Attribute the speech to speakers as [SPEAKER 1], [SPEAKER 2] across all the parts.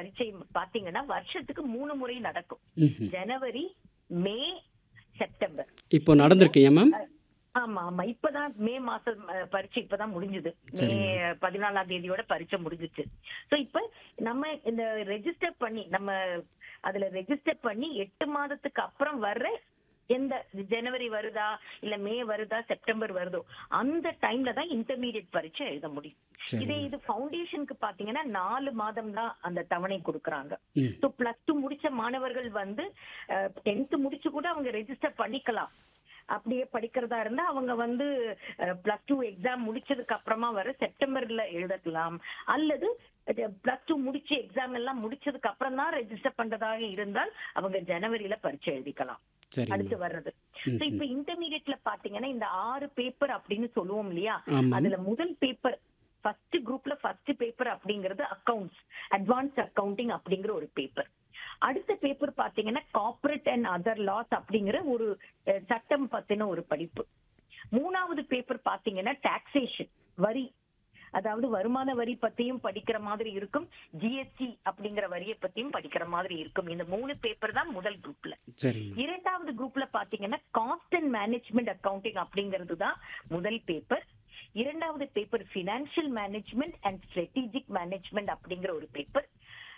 [SPEAKER 1] பரீட்சை பாத்தீங்கன்னா வருஷத்துக்கு 3 முறை நடக்கும். ஜனவரி, மே, செப்டம்பர்.
[SPEAKER 2] இப்போ நடந்திருக்கீங்க மேம்?
[SPEAKER 1] ஆமா ஆமா, இப்பதான் மே மாசம் பரீட்சை இப்பதான் முடிஞ்சது. மே 14ஆம் தேதியோட பரீட்சை முடிஞ்சிச்சு. சோ இப்ப நம்ம இந்த ரெஜிஸ்டர் பண்ணி அதுல ரெஜிஸ்டர் பண்ணி 8 மாதத்துக்கு அப்புறம் வர்ற எந்த ஜனவரி வருதா இல்ல மே வருதா செப்டம்பர் வருதோ அந்த டைம்ல தான் இன்டர்மீடியட் பரீட்சை எழுத முடியும். இது ஃபவுண்டேஷனுக்கு பாத்தீங்கன்னா 4 மாதம் தான் அந்த தவணை கொடுக்கறாங்க. சோ +2 முடிச்ச மாணவர்கள் 10th முடிச்சு கூட அவங்க ரெஜிஸ்டர் பண்ணிக்கலாம். அப்படியே படிக்கிறதா இருந்தா அவங்க +2 எக்ஸாம் முடிச்சதுக்கு அப்புறமா வர செப்டம்பர்ல எழுதலாம். அல்லது +2 முடிச்சு எக்ஸாம் எல்லாம் முடிச்சதுக்கு அப்புறம் தான் ரெஜிஸ்டர் பண்றதாக இருந்தால் அவங்க ஜனவரியில பரீட்சை எழுதிக்கலாம். அடுத்து வர்றது இப்ப இன்டர்மீடியட்ல பாத்தீங்கன்னா இந்த 6 பேப்பர் அப்படின்னு சொல்லுவோம் இல்லையா, அதுல முதல் பேப்பர் ஃபர்ஸ்ட் குரூப்ல ஃபர்ஸ்ட் பேப்பர் அப்படிங்கிறது அக்கவுண்ட்ஸ், அட்வான்ஸ்ட் அக்கவுண்டிங் அப்படிங்கிற ஒரு பேப்பர். அடுத்த பேப்பர் பாத்தீங்கன்னா கார்ப்பரேட் அண்ட் அதர் லாஸ் அப்படிங்கிற ஒரு சட்டம் பத்தின ஒரு படிப்பு. 3வது பேப்பர் பாத்தீங்கன்னா டாக்ஸேஷன், வரி, அதாவது வருமான வரி பத்தியும் படிக்கிற மாதிரி இருக்கும், ஜிஎஸ்டி அப்படிங்கிற வரியை பத்தியும் படிக்கிற மாதிரி இருக்கும். இந்த 3 பேப்பர் தான் முதல் குரூப்ல. 2வது குரூப்ல பாத்தீங்கன்னா காஸ்ட் அண்ட் மேனேஜ்மெண்ட் அக்கவுண்டிங் அப்படிங்கிறது தான் முதல் பேப்பர். 2வது paper financial management and strategic management அப்படிங்கிற ஒரு பேப்பர்.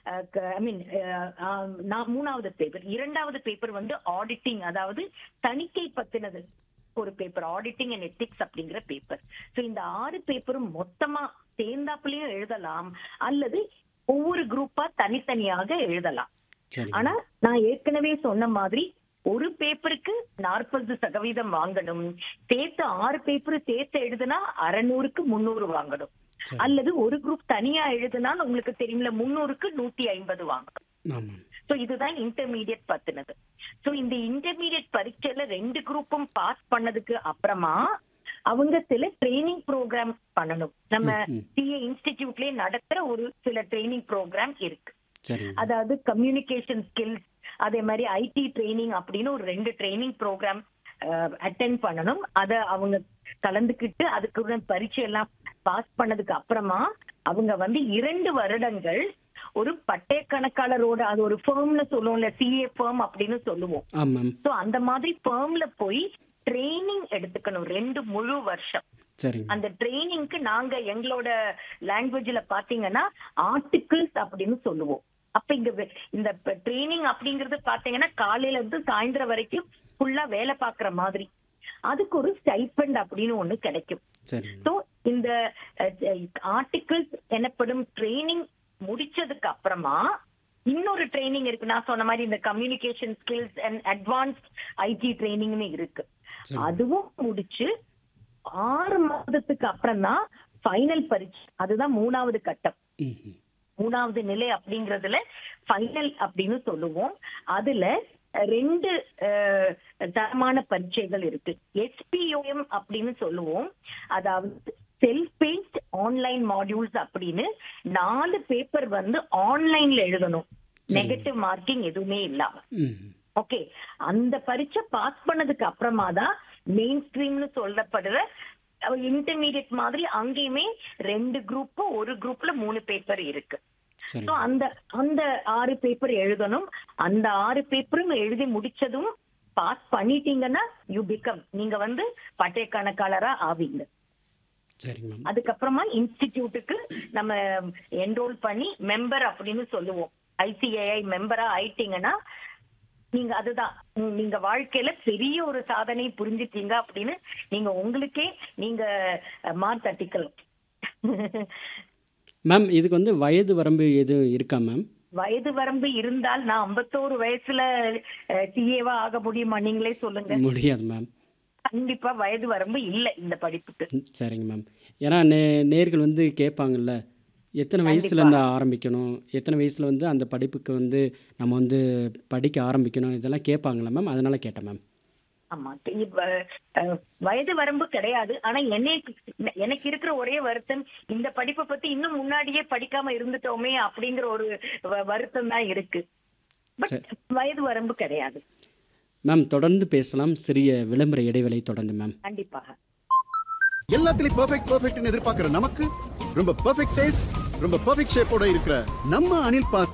[SPEAKER 1] 3வது பேப்பர். 2வது பேப்பர் ஆடிட்டிங், அதாவது தணிக்கை பத்தினது ஒரு பேப்பர், ஆடிட்டிங் அண்ட் எத்திக்ஸ் அப்படிங்கிற பேப்பர். சோ இந்த 6 பேப்பரும் மொத்தமா சேர்ந்தாப்புலயும் எழுதலாம் அல்லது ஒவ்வொரு குரூப்பா தனித்தனியாக எழுதலாம். ஆனா நான் ஏற்கனவே சொன்ன மாதிரி ஒரு பேப்பருக்கு 40% வாங்கணும். சேர்த்து 6 பேப்பர் சேர்த்து எழுதுனா 600க்கு 300 வாங்கணும். அல்லது ஒரு குரூப் தனியா எழுதுனா உங்களுக்கு தெரியும்ல 300க்கு 150 வாங்கணும். சோ இதுதான் இன்டர்மீடியட் பத்தினது. சோ இந்த இன்டர்மீடியட் பரீட்சையில 2 குரூப்பும் பாஸ் பண்ணதுக்கு அப்புறமா அவங்க சில ட்ரைனிங் ப்ரோக்ராம் பண்ணணும். நம்ம சிஏ இன்ஸ்டிடியூட்லயே நடத்துற ஒரு சில ட்ரைனிங் ப்ரோக்ராம் இருக்கு. அதாவது கம்யூனிகேஷன் ஸ்கில்ஸ், அதே மாதிரி ஐடி ட்ரைனிங் அப்படின்னு ஒரு 2 ட்ரைனிங் ப்ரோக்ராம் அட்டென்ட் பண்ணணும். அத அவங்க கலந்துக்கிட்டு அதுக்கு பரீட்சை எல்லாம் பாஸ் பண்ணதுக்கு அப்புறமா அவங்க 2 வருடங்கள் ஒரு பட்டய கணக்காளரோட, அது ஒரு ஃபர்ம்னு சொல்லுவோம்ல, சிஏ ஃபர்ம் அப்படின்னு சொல்லுவோம். சோ அந்த மாதிரி ஃபர்ம்ல போய் ட்ரைனிங் எடுத்துக்கணும் 2 முழு வருஷம். அந்த ட்ரைனிங்க்கு நாங்க எங்களோட லாங்குவேஜ்ல பாத்தீங்கன்னா ஆர்டிகிள்ஸ் அப்படின்னு சொல்லுவோம். அப்ப இந்த ட்ரைனிங் அப்படிங்கறது பாத்தீங்கன்னா காலையில இருந்து சாயந்தரம் வரைக்கும் ஃபுல்லா வேலை பாக்குற மாதிரி. அதுக்கு ஒரு ஸ்டைபண்ட் அப்படின்னு ஒண்ணு கிடைக்கும். சோ இந்த ஆர்டிகிள்ஸ் எனப்படும் ட்ரைனிங் முடிச்சதுக்கு அப்புறமா இன்னொரு ட்ரைனிங் இருக்கு. நான் சொன்ன மாதிரி இந்த communication skills and advanced ID ட்ரைனிங்னு இருக்கு. அதுவும் முடிச்சு 6 மாதத்துக்கு அப்புறம் தான் ஃபைனல் பரீட்சை. அதுதான் 3வது கட்டம், 3வது நிலை அப்படிங்கறதுல ஃபைனல் அப்படின்னு சொல்லுவோம். அதுல 2 தரமான பரீட்சைகள் இருக்கு. SPOM அப்படின்னு சொல்லுவோம், அதாவது செல்ஃப் பேஸ்ட் ஆன்லைன் மாடியூல்ஸ் அப்படின்னு 4 பேப்பர் ஆன்லைன்ல எழுதணும், நெகட்டிவ் மார்க்கிங் எதுவுமே இல்லாம. ஓகே, அந்த பரீட்சை பாஸ் பண்ணதுக்கு அப்புறமா தான் மெயின் ஸ்ட்ரீம்னு சொல்லப்படுற இன்டர்மீடியட் மாதிரி அங்கேயுமே 2 குரூப், ஒரு குரூப்ல 3 பேப்பர் இருக்கு. சோ அந்த 6 பேப்பர் எழுதணும். அந்த 6 பேப்பரும் எழுதி முடிச்சதும் பாஸ் பண்ணிட்டீங்கன்னா நீங்க பட்டய கணக்காளரா ஆவீங்க. அதுக்கப்புறமா இன்ஸ்டிடியூட்டுக்கு நம்ம என்ரோல் பண்ணி மெம்பர் அப்படின்னு சொல்லுவோம், ICAI மெம்பரா ஆயிட்டீங்கன்னா அதுதான் நீங்க வாழ்க்கையில பெரிய ஒரு சாதனை புரிஞ்சுட்டீங்க அப்படின்னு நீங்க உங்களுக்கே நீங்க மார்க் தட்டிக்கலாம்.
[SPEAKER 2] மேம் இதுக்கு வயது வரம்பு எதுவும் இருக்கா மேம்?
[SPEAKER 1] வயது வரம்பு இருந்தால் நான் 51 வயசுல சிஏவா ஆக முடியுமா? நீங்களே சொல்லுங்க.
[SPEAKER 2] முடியாது மேம்.
[SPEAKER 1] கண்டிப்பா வயது வரம்பு இல்லை இந்த படிப்புக்கு.
[SPEAKER 2] சரிங்க மேம். ஏன்னா நேர்கள் கேட்பாங்கல்ல, எத்தனை வயசுல இருந்து ஆரம்பிக்கணும், எத்தனை வயசுல அந்த படிப்புக்கு நம்ம படிக்க ஆரம்பிக்கணும், இதெல்லாம் கேட்பாங்களா மேம்? அதனால கேட்டேன் மேம்.
[SPEAKER 1] ஆமா, வயது வரம்பு கிடையாது. ஆனா எனக்கு இருக்கிற ஒரே வருத்தம், இந்த படிப்பை பத்தி இன்னும் முன்னாடியே படிக்காம இருந்துட்டோமே அப்படிங்கிற ஒரு வருத்தம் தான் இருக்கு. வயது வரம்பு கிடையாது
[SPEAKER 2] மேம். தொடர்ந்து பேசலாம், சிறிய விளம்பர இடைவேளை தொடர்ந்து மேம்.
[SPEAKER 1] கண்டிப்பாக.
[SPEAKER 3] எல்லாத்துலயும் பெர்ஃபெக்ட்னு எதிர்பார்க்கிற நமக்கு ரொம்ப பெர்ஃபெக்ட் டேஸ்ட், ரொம்ப பெர்ஃபெக்ட் ஷேப்போட இருக்கிற நம்ம அனில் பாஸ்தா